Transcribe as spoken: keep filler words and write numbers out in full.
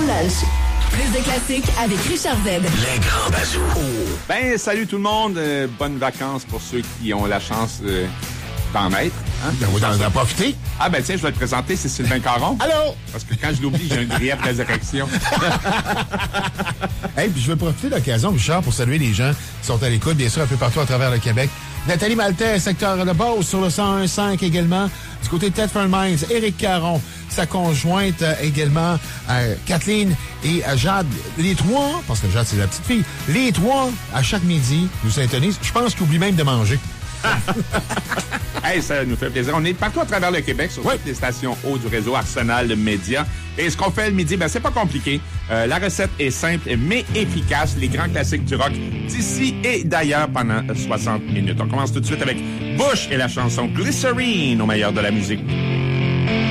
lunch. Plus de classiques avec Richard Z. Les grands bazous. Ben, salut tout le monde. Euh, bonnes vacances pour ceux qui ont la chance euh, d'en être. Hein? Ben, vous en profiter. Ah ben tiens, je vais te présenter, c'est Sylvain Caron. Allô? Parce que quand je l'oublie, j'ai un grief de résurrection. Hey, puis je veux profiter de l'occasion, Richard, pour saluer les gens qui sont à l'écoute, bien sûr, un peu partout à travers le Québec. Nathalie Maltais, secteur de Beauce, sur le cent un virgule cinq également. Du côté de Thetford Mines, Éric Caron, sa conjointe euh, également, euh, Kathleen et euh, Jade. Les trois, parce que Jade, c'est la petite fille, les trois, à chaque midi, nous syntonisent. Je pense qu'ils oublient même de manger. Hey, ça nous fait plaisir. On est partout à travers le Québec, sur oui. toutes les stations haut du réseau Arsenal Média. Et ce qu'on fait le midi, ben c'est pas compliqué. Euh, la recette est simple, mais efficace. Les grands classiques du rock d'ici et d'ailleurs pendant soixante minutes. On commence tout de suite avec Bush et la chanson Glycerine au meilleur de la musique.